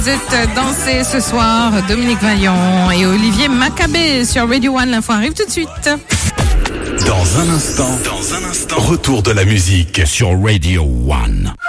vous êtes dansés ce soir. Dominique Vaillant et Olivier Maccabé sur Radio One. L'info arrive tout de suite. Dans un instant, retour de la musique sur Radio One.